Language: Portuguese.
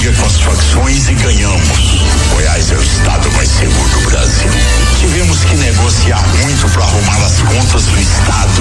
briga com as facções e ganhamos. Goiás é o estado mais seguro do Brasil. Tivemos que negociar muito para arrumar as contas do estado